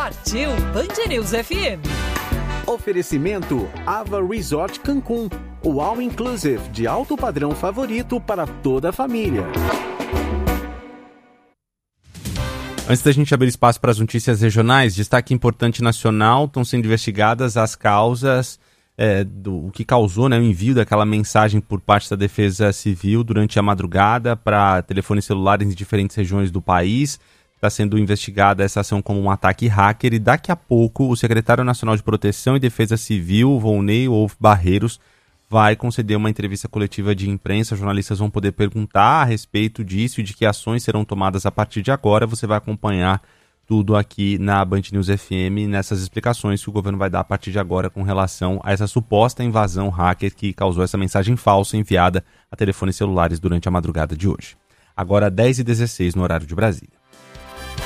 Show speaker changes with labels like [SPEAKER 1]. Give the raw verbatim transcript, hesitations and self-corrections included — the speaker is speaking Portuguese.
[SPEAKER 1] Partiu Band News F M.
[SPEAKER 2] Oferecimento Ava Resort Cancún, o All Inclusive de alto padrão favorito para toda a família.
[SPEAKER 3] Antes da gente abrir espaço para as notícias regionais, destaque importante nacional, estão sendo investigadas as causas é, do que causou, né, o envio daquela mensagem por parte da Defesa Civil durante a madrugada para telefones celulares em diferentes regiões do país. Está sendo investigada essa ação como um ataque hacker e daqui a pouco o secretário nacional de Proteção e Defesa Civil, Volney Wolf Barreiros, vai conceder uma entrevista coletiva de imprensa. Jornalistas vão poder perguntar a respeito disso e de que ações serão tomadas a partir de agora. Você vai acompanhar tudo aqui na Band News F M, nessas explicações que o governo vai dar a partir de agora com relação a essa suposta invasão hacker que causou essa mensagem falsa enviada a telefones celulares durante a madrugada de hoje. Agora dez e dezesseis no horário de Brasília.